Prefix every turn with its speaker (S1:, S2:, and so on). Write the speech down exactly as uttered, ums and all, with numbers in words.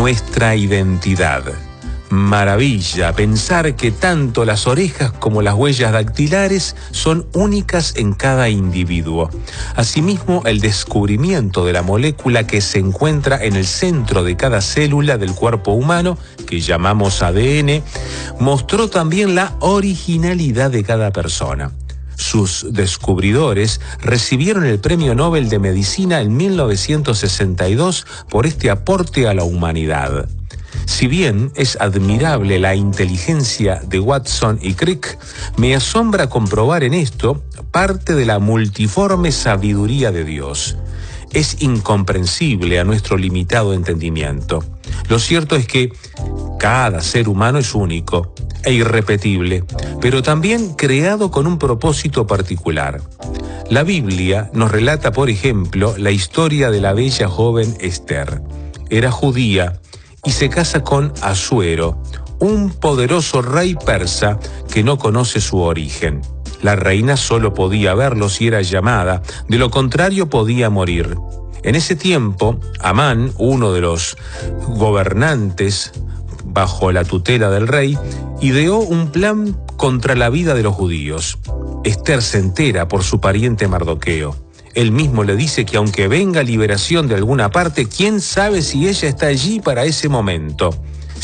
S1: nuestra identidad. Maravilla pensar que tanto las orejas como las huellas dactilares son únicas en cada individuo. Asimismo, el descubrimiento de la molécula que se encuentra en el centro de cada célula del cuerpo humano, que llamamos A D N, mostró también la originalidad de cada persona. Sus descubridores recibieron el Premio Nobel de Medicina en mil novecientos sesenta y dos por este aporte a la humanidad. Si bien es admirable la inteligencia de Watson y Crick, me asombra comprobar en esto parte de la multiforme sabiduría de Dios. Es incomprensible a nuestro limitado entendimiento. Lo cierto es que cada ser humano es único e irrepetible, pero también creado con un propósito particular. La Biblia nos relata, por ejemplo, la historia de la bella joven Esther. Era judía y se casa con Asuero, un poderoso rey persa que no conoce su origen. La reina solo podía verlo si era llamada, de lo contrario podía morir. En ese tiempo, Amán, uno de los gobernantes bajo la tutela del rey, ideó un plan contra la vida de los judíos. Esther se entera por su pariente Mardoqueo. Él mismo le dice que aunque venga liberación de alguna parte, quién sabe si ella está allí para ese momento.